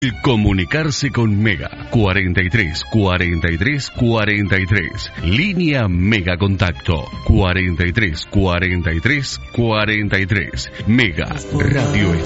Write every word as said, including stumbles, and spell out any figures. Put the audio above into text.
Comunicarse con Mega cuarenta y tres cuarenta y tres cuarenta y tres. Línea Mega Contacto cuarenta y tres cuarenta y tres cuarenta y tres. Mega Radio